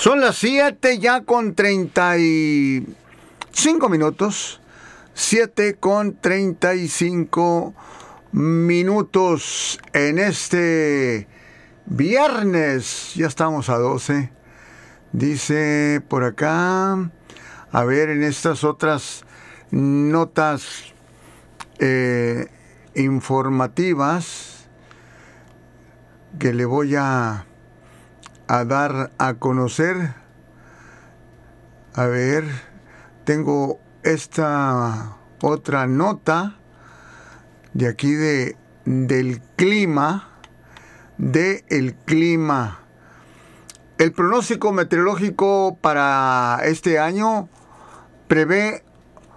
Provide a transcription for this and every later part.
Son las 7 ya con 35 minutos. 7 con 35 minutos en este viernes. Ya estamos a 12. Dice por acá, a ver, en estas otras notas informativas que le voy a dar a conocer. A ver, tengo esta otra nota de aquí del clima, El pronóstico meteorológico para este año prevé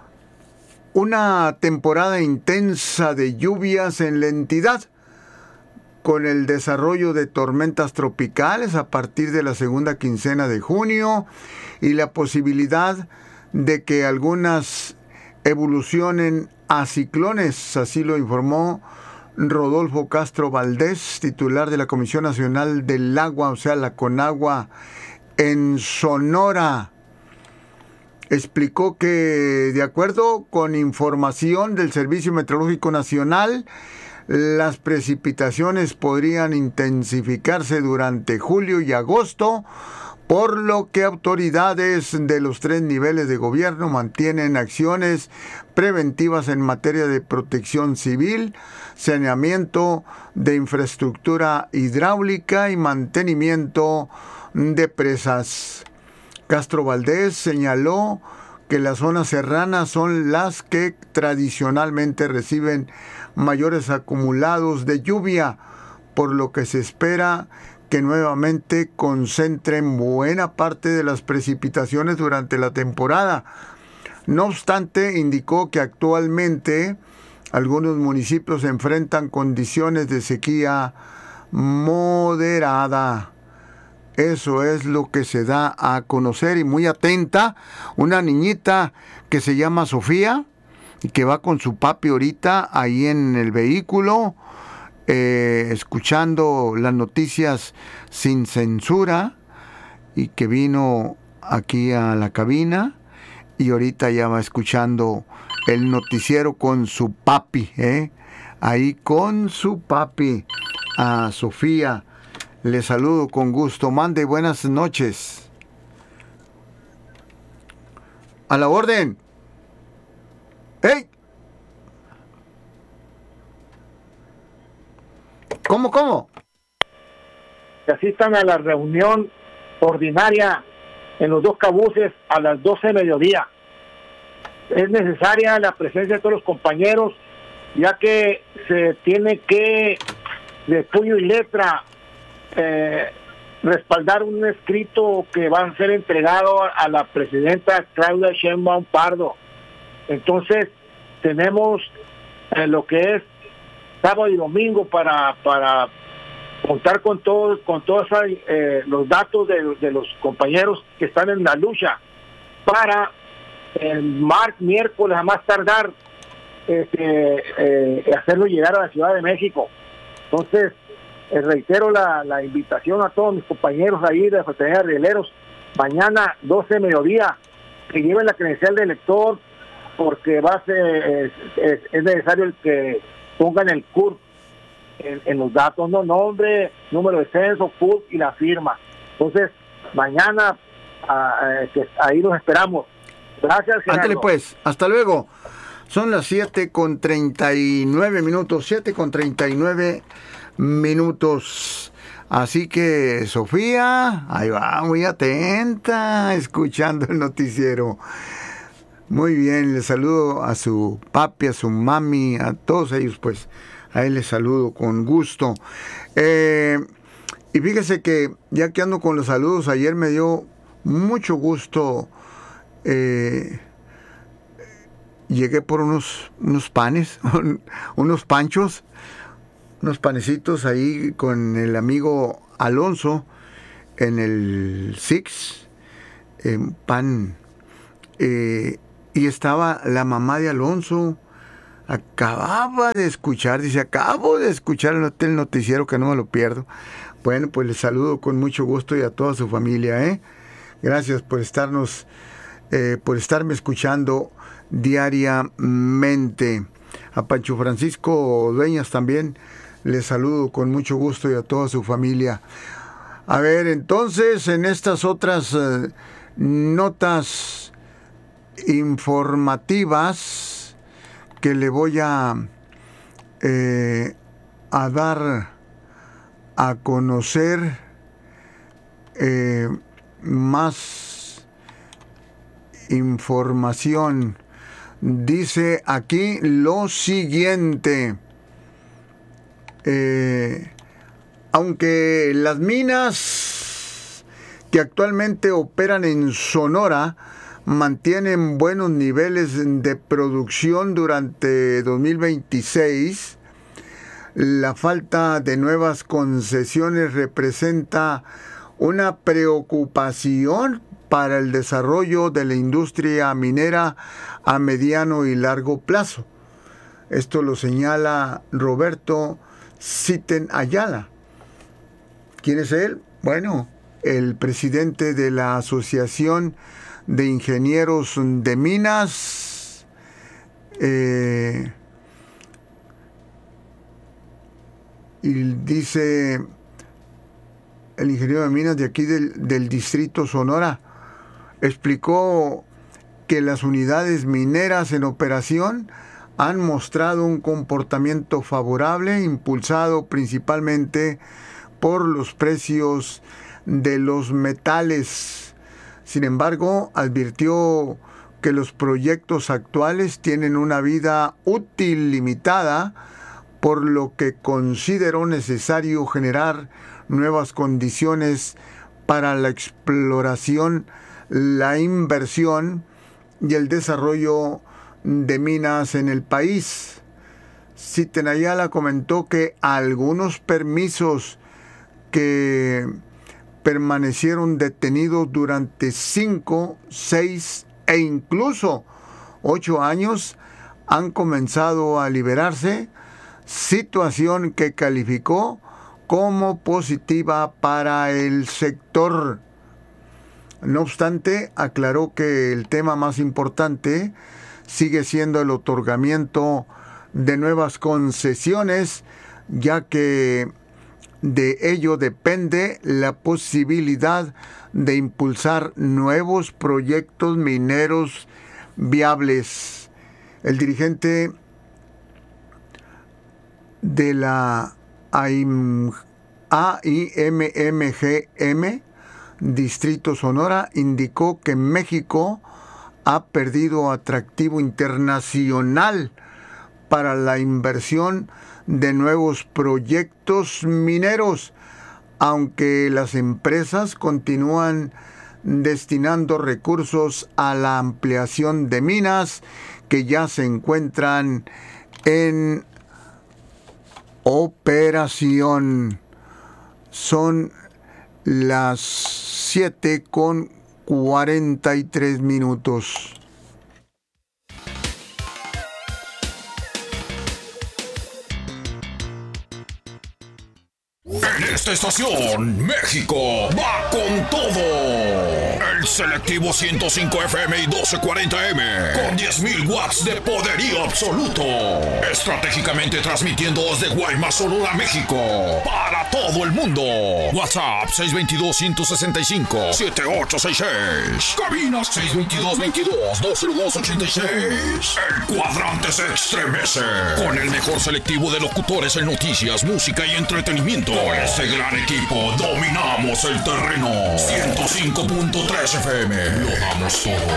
una temporada intensa de lluvias en la entidad, con el desarrollo de tormentas tropicales a partir de la segunda quincena de junio y la posibilidad de que algunas evolucionen a ciclones, así lo informó Rodolfo Castro Valdés, titular de la Comisión Nacional del Agua, o sea, la CONAGUA, en Sonora. Explicó que, de acuerdo con información del Servicio Meteorológico Nacional, las precipitaciones podrían intensificarse durante julio y agosto, por lo que autoridades de los 3 niveles de gobierno mantienen acciones preventivas en materia de protección civil, saneamiento de infraestructura hidráulica y mantenimiento de presas. Castro Valdés señaló que las zonas serranas son las que tradicionalmente reciben mayores acumulados de lluvia, por lo que se espera que nuevamente concentren buena parte de las precipitaciones durante la temporada. No obstante, indicó que actualmente algunos municipios enfrentan condiciones de sequía moderada. Eso es lo que se da a conocer, y muy atenta, una niñita que se llama Sofía y que va con su papi ahorita ahí en el vehículo, escuchando las noticias sin censura, y que vino aquí a la cabina y ahorita ya va escuchando el noticiero con su papi, ahí con su papi, a Sofía. Le saludo con gusto. Mande, buenas noches. A la orden. ¡Ey! ¿Cómo? Que asistan a la reunión ordinaria en los 2 cabuces a las 12 de mediodía. Es necesaria la presencia de todos los compañeros, ya que se tiene que, de puño y letra, respaldar un escrito que va a ser entregado a la presidenta Claudia Sheinbaum Pardo. Entonces tenemos lo que es sábado y domingo para contar con todos los datos de los compañeros que están en la lucha, para el miércoles a más tardar hacerlo llegar a la Ciudad de México. Entonces reitero la invitación a todos mis compañeros ahí de la Fraternidad de Rieleros, mañana 12 de mediodía, que lleven la credencial de elector, porque va a ser, es necesario el que pongan el CURP en los datos, ¿no? Nombre, número de censo, CURP y la firma. Entonces, mañana ahí los esperamos. Gracias, Gerardo. Ándale pues, hasta luego. Son las 7 con 39 minutos, 7 con 39 minutos. Así que Sofía, ahí va, muy atenta, escuchando el noticiero. Muy bien, le saludo a su papi, a su mami, a todos ellos, pues, a él les saludo con gusto. Y fíjese que, ya que ando con los saludos, ayer me dio mucho gusto, llegué por unos panes, unos panchos, unos panecitos ahí con el amigo Alonso en el Six, pan, y estaba la mamá de Alonso. Acabo de escuchar el noticiero, que no me lo pierdo. Bueno, pues les saludo con mucho gusto y a toda su familia, Gracias por estarme escuchando diariamente. A Pancho Francisco Dueñas también les saludo con mucho gusto y a toda su familia. A ver, entonces, en estas otras notas informativas que le voy a dar a conocer más información. Dice aquí lo siguiente. Aunque las minas que actualmente operan en Sonora mantienen buenos niveles de producción durante 2026, la falta de nuevas concesiones representa una preocupación para el desarrollo de la industria minera a mediano y largo plazo. Esto lo señala Roberto Siten Ayala. ¿Quién es él? Bueno, el presidente de la Asociación de Ingenieros de Minas, y dice el ingeniero de minas de aquí del distrito Sonora, explicó que las unidades mineras en operación han mostrado un comportamiento favorable, impulsado principalmente por los precios de los metales. Sin embargo, advirtió que los proyectos actuales tienen una vida útil limitada, por lo que consideró necesario generar nuevas condiciones para la exploración, la inversión y el desarrollo de minas en el país. Siten Ayala comentó que algunos permisos que permanecieron detenidos durante 5, 6 e incluso 8 años han comenzado a liberarse, situación que calificó como positiva para el sector. No obstante, aclaró que el tema más importante sigue siendo el otorgamiento de nuevas concesiones, ya que de ello depende la posibilidad de impulsar nuevos proyectos mineros viables. El dirigente de la AIMMGM Distrito Sonora indicó que México ha perdido atractivo internacional para la inversión de nuevos proyectos mineros, aunque las empresas continúan destinando recursos a la ampliación de minas que ya se encuentran en operación. Son las 7:43. En esta estación, México va con todo. El selectivo 105 FM y 1240M, con 10.000 watts de poderío absoluto. Estratégicamente transmitiendo desde Guaymas, Sonora, México, para todo el mundo. WhatsApp 622-165-7866. Cabinas 622-22-20286. El cuadrante se estremece con el mejor selectivo de locutores en noticias, música y entretenimiento. Con este gran equipo dominamos el terreno. 105.3 FM, lo damos todo.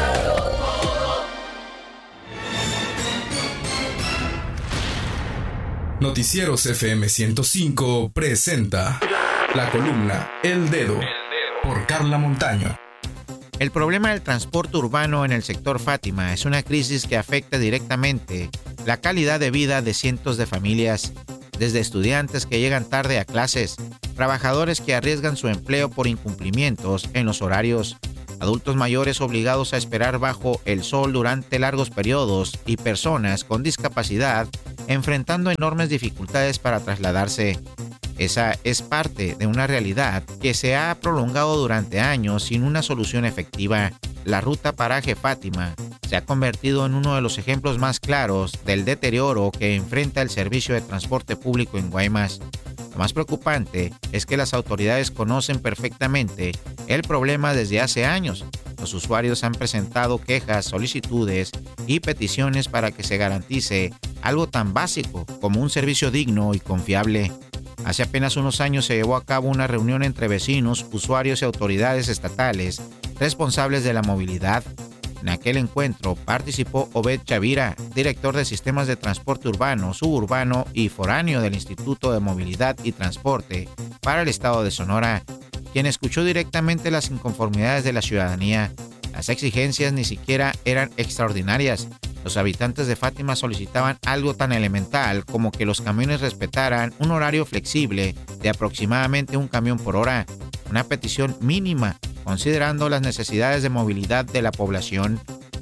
Noticieros FM 105 presenta la columna El Dedo por Carla Montaño. El problema del transporte urbano en el sector Fátima es una crisis que afecta directamente la calidad de vida de cientos de familias, desde estudiantes que llegan tarde a clases, trabajadores que arriesgan su empleo por incumplimientos en los horarios, adultos mayores obligados a esperar bajo el sol durante largos periodos y personas con discapacidad enfrentando enormes dificultades para trasladarse. Esa es parte de una realidad que se ha prolongado durante años sin una solución efectiva. La ruta Paraje Fátima se ha convertido en uno de los ejemplos más claros del deterioro que enfrenta el servicio de transporte público en Guaymas. Lo más preocupante es que las autoridades conocen perfectamente el problema desde hace años. Los usuarios han presentado quejas, solicitudes y peticiones para que se garantice algo tan básico como un servicio digno y confiable. Hace apenas unos años se llevó a cabo una reunión entre vecinos, usuarios y autoridades estatales responsables de la movilidad. En aquel encuentro participó Obed Chavira, director de Sistemas de Transporte Urbano, Suburbano y Foráneo del Instituto de Movilidad y Transporte para el Estado de Sonora, quien escuchó directamente las inconformidades de la ciudadanía. Las exigencias ni siquiera eran extraordinarias. Los habitantes de Fátima solicitaban algo tan elemental como que los camiones respetaran un horario flexible de aproximadamente un camión por hora, una petición mínima considerando las necesidades de movilidad de la población.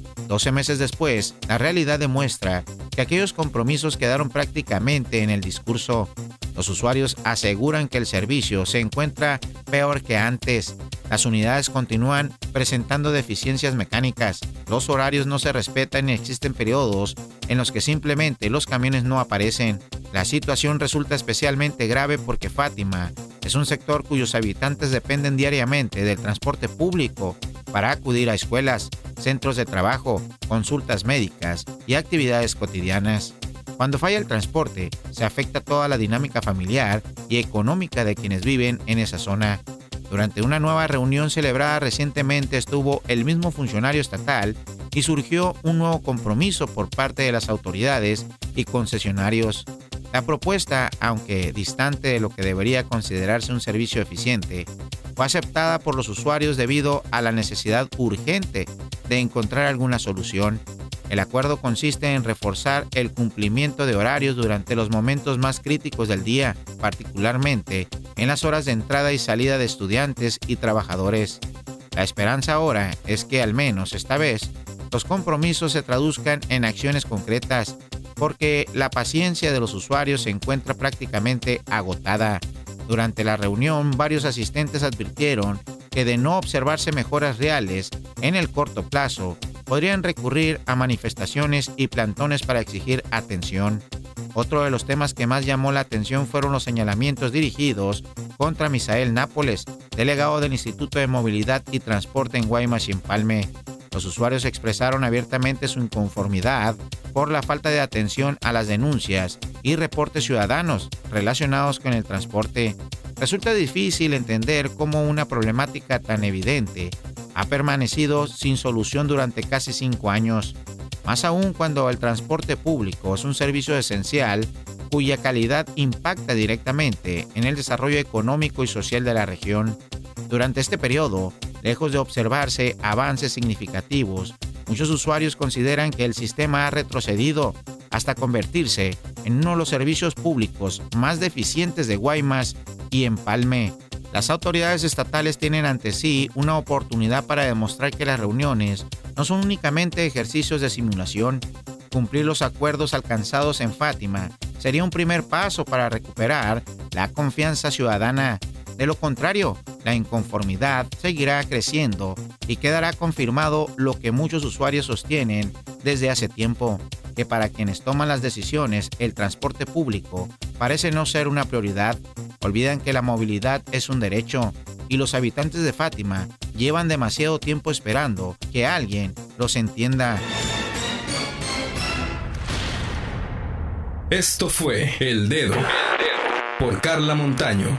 12 meses después, la realidad demuestra que aquellos compromisos quedaron prácticamente en el discurso. Los usuarios aseguran que el servicio se encuentra peor que antes. Las unidades continúan presentando deficiencias mecánicas. Los horarios no se respetan y existen periodos en los que simplemente los camiones no aparecen. La situación resulta especialmente grave porque Fátima es un sector cuyos habitantes dependen diariamente del transporte público para acudir a escuelas, centros de trabajo, consultas médicas y actividades cotidianas. Cuando falla el transporte, se afecta toda la dinámica familiar y económica de quienes viven en esa zona. Durante una nueva reunión celebrada recientemente estuvo el mismo funcionario estatal y surgió un nuevo compromiso por parte de las autoridades y concesionarios. La propuesta, aunque distante de lo que debería considerarse un servicio eficiente, fue aceptada por los usuarios debido a la necesidad urgente de encontrar alguna solución. El acuerdo consiste en reforzar el cumplimiento de horarios durante los momentos más críticos del día, particularmente en las horas de entrada y salida de estudiantes y trabajadores. La esperanza ahora es que, al menos esta vez, los compromisos se traduzcan en acciones concretas, porque la paciencia de los usuarios se encuentra prácticamente agotada. Durante la reunión, varios asistentes advirtieron que de no observarse mejoras reales en el corto plazo, podrían recurrir a manifestaciones y plantones para exigir atención. Otro de los temas que más llamó la atención fueron los señalamientos dirigidos contra Misael Nápoles, delegado del Instituto de Movilidad y Transporte en Guaymas y Empalme. Los usuarios expresaron abiertamente su inconformidad por la falta de atención a las denuncias y reportes ciudadanos relacionados con el transporte. Resulta difícil entender cómo una problemática tan evidente ha permanecido sin solución durante casi 5 años, más aún cuando el transporte público es un servicio esencial cuya calidad impacta directamente en el desarrollo económico y social de la región. Durante este periodo, lejos de observarse avances significativos, muchos usuarios consideran que el sistema ha retrocedido hasta convertirse en uno de los servicios públicos más deficientes de Guaymas y Empalme. Las autoridades estatales tienen ante sí una oportunidad para demostrar que las reuniones no son únicamente ejercicios de simulación. Cumplir los acuerdos alcanzados en Fátima sería un primer paso para recuperar la confianza ciudadana. De lo contrario, la inconformidad seguirá creciendo y quedará confirmado lo que muchos usuarios sostienen desde hace tiempo, que para quienes toman las decisiones, el transporte público parece no ser una prioridad. Olvidan que la movilidad es un derecho y los habitantes de Fátima llevan demasiado tiempo esperando que alguien los entienda. Esto fue El Dedo por Carla Montaño.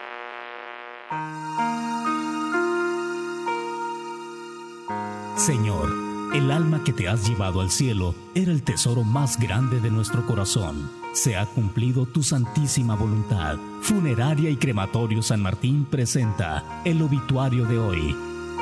Señor, el alma que te has llevado al cielo era el tesoro más grande de nuestro corazón. Se ha cumplido tu santísima voluntad. Funeraria y Crematorio San Martín presenta el obituario de hoy.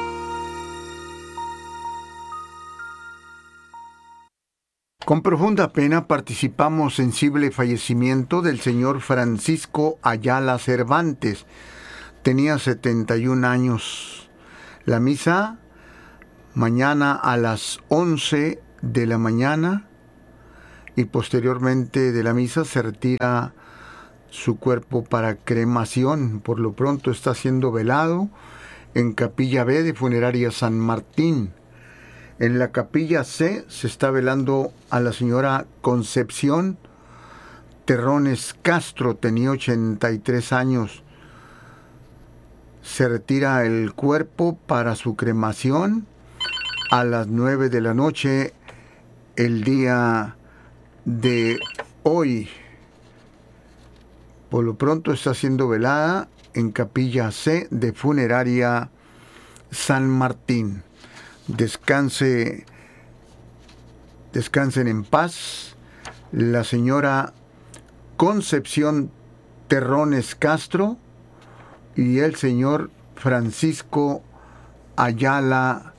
Con profunda pena participamos sensible fallecimiento del señor Francisco Ayala Cervantes. Tenía 71 años. La misa mañana a las 11 de la mañana y posteriormente de la misa se retira su cuerpo para cremación. Por lo pronto está siendo velado en Capilla B de Funeraria San Martín. En la Capilla C se está velando a la señora Concepción Terrones Castro, tenía 83 años. Se retira el cuerpo para su cremación a las 9 de la noche el día de hoy. Por lo pronto está siendo velada en Capilla C de Funeraria San Martín. Descansen en paz la señora Concepción Terrones Castro y el señor Francisco Ayala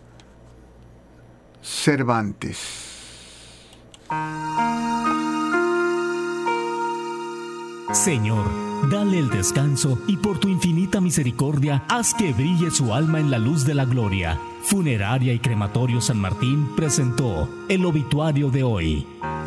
Cervantes. Señor, dale el descanso y por tu infinita misericordia, haz que brille su alma en la luz de la gloria. Funeraria y Crematorio San Martín presentó el obituario de hoy.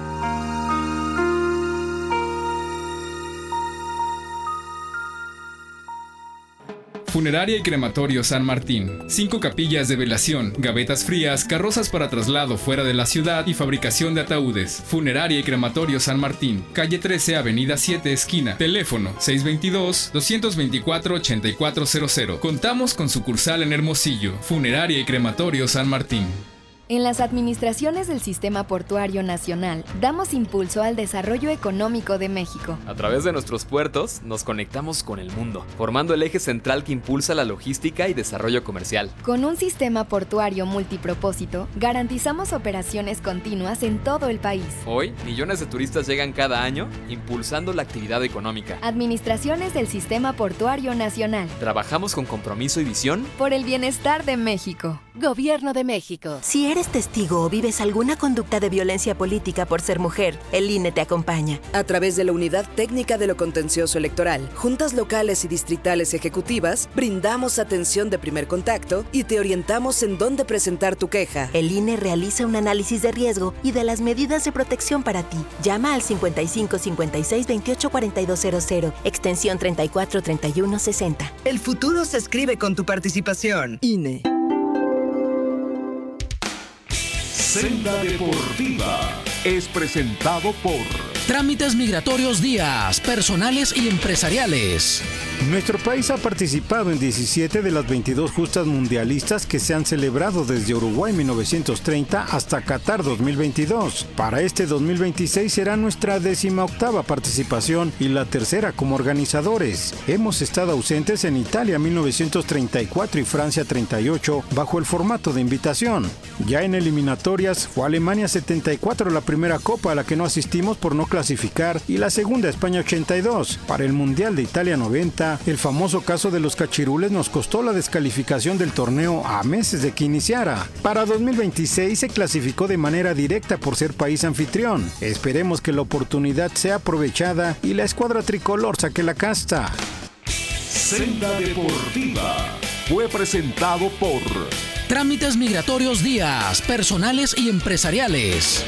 Funeraria y Crematorio San Martín. 5 capillas de velación, gavetas frías, carrozas para traslado fuera de la ciudad y fabricación de ataúdes. Funeraria y Crematorio San Martín. Calle 13, Avenida 7, esquina. Teléfono 622-224-8400. Contamos con sucursal en Hermosillo. Funeraria y Crematorio San Martín. En las administraciones del Sistema Portuario Nacional, damos impulso al desarrollo económico de México. A través de nuestros puertos, nos conectamos con el mundo, formando el eje central que impulsa la logística y desarrollo comercial. Con un sistema portuario multipropósito, garantizamos operaciones continuas en todo el país. Hoy, millones de turistas llegan cada año, impulsando la actividad económica. Administraciones del Sistema Portuario Nacional. Trabajamos con compromiso y visión por el bienestar de México. Gobierno de México. Si eres testigo o vives alguna conducta de violencia política por ser mujer, el INE te acompaña. A través de la Unidad Técnica de lo Contencioso Electoral, juntas locales y distritales ejecutivas, brindamos atención de primer contacto y te orientamos en dónde presentar tu queja. El INE realiza un análisis de riesgo y de las medidas de protección para ti. Llama al 55 56 28 4200, extensión 34 31 60. El futuro se escribe con tu participación. INE. Senda Deportiva es presentado por Trámites Migratorios Díaz, personales y empresariales. Nuestro país ha participado en 17 de las 22 justas mundialistas que se han celebrado desde Uruguay 1930 hasta Qatar 2022. Para este 2026 será nuestra 18ª participación y la tercera como organizadores. Hemos estado ausentes en Italia 1934 y Francia 38 bajo el formato de invitación. Ya en eliminatorias fue Alemania 74 la primera copa a la que no asistimos por no clasificar y la segunda España 82. Para el Mundial de Italia 90, el famoso caso de los cachirules nos costó la descalificación del torneo a meses de que iniciara. Para 2026 se clasificó de manera directa por ser país anfitrión. Esperemos que la oportunidad sea aprovechada y la escuadra tricolor saque la casta. Senda Deportiva fue presentado por Trámites Migratorios Díaz, personales y empresariales.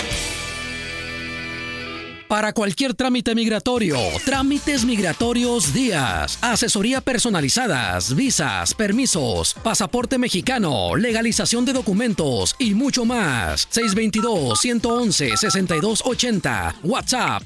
Para cualquier trámite migratorio, Trámites Migratorios Díaz. Asesoría personalizadas, visas, permisos, pasaporte mexicano, legalización de documentos y mucho más. 622-111-6280. WhatsApp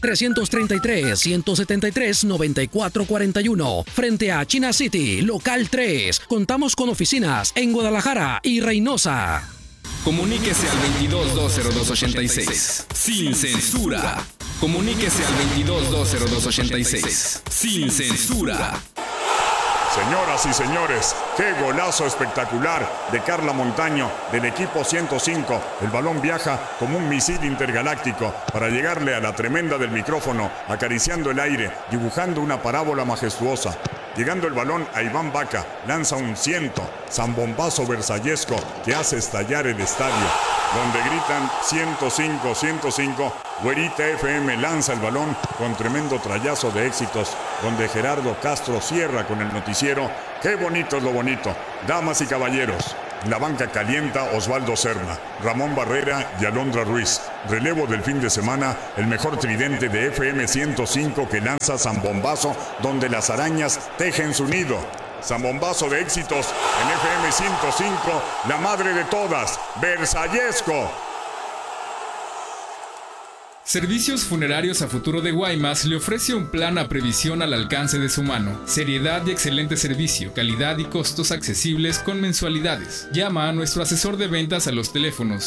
333-173-9441. Frente a China City, local 3. Contamos con oficinas en Guadalajara y Reynosa. Comuníquese al 22-202-86. Sin censura. Comuníquese al 22-202-86. Sin censura. Señoras y señores, qué golazo espectacular de Carla Montaño del equipo 105. El balón viaja como un misil intergaláctico para llegarle a la tremenda del micrófono, acariciando el aire, dibujando una parábola majestuosa. Llegando el balón a Iván Vaca, lanza un zambombazo versallesco que hace estallar el estadio, donde gritan 105, 105. Güerita FM lanza el balón con tremendo trayazo de éxitos, donde Gerardo Castro cierra con el noticiero. ¡Qué bonito es lo bonito! Damas y caballeros, En la banca calienta Osvaldo Serna, Ramón Barrera y Alondra Ruiz. Relevo del fin de semana, el mejor tridente de FM 105 que lanza Zambombazo, donde las arañas tejen su nido. Zambombazo de éxitos en FM 105, la madre de todas, Versallesco. Servicios Funerarios a Futuro de Guaymas le ofrece un plan a previsión al alcance de su mano. Seriedad y excelente servicio, calidad y costos accesibles con mensualidades. Llama a nuestro asesor de ventas a los teléfonos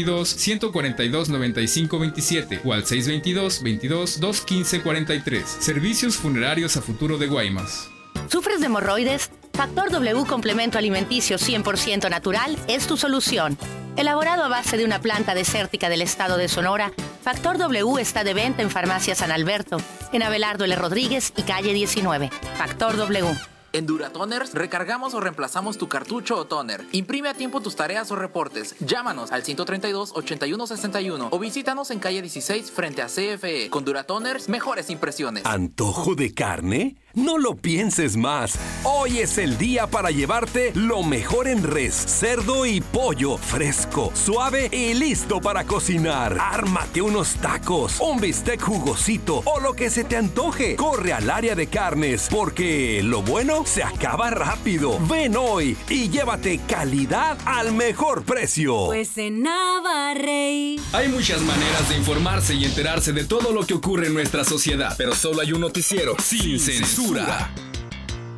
622-142-9527 o al 622-22-215-43. Servicios Funerarios a Futuro de Guaymas. ¿Sufres de hemorroides? Factor W Complemento Alimenticio 100% natural es tu solución. Elaborado a base de una planta desértica del estado de Sonora, Factor W está de venta en Farmacia San Alberto, en Abelardo L. Rodríguez y calle 19. Factor W. En Duratoners recargamos o reemplazamos tu cartucho o toner. Imprime a tiempo tus tareas o reportes. Llámanos al 132-8161 o visítanos en calle 16 frente a CFE. Con Duratoners, mejores impresiones. ¿Antojo de carne? No lo pienses más. Hoy es el día para llevarte lo mejor en res, cerdo y pollo, fresco, suave y listo para cocinar. Ármate unos tacos, un bistec jugosito o lo que se te antoje. Corre al área de carnes porque lo bueno se acaba rápido. Ven hoy y llévate calidad al mejor precio. Pues en Navarrey. Hay muchas maneras de informarse y enterarse de todo lo que ocurre en nuestra sociedad, pero solo hay un noticiero sin censura.